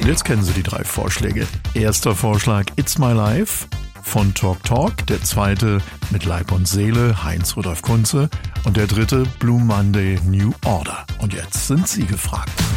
jetzt kennen Sie die 3 Vorschläge. Erster Vorschlag It's My Life von Talk Talk. Der zweite mit Leib und Seele, Heinz Rudolf Kunze. Und der dritte Blue Monday New Order. Und jetzt sind Sie gefragt.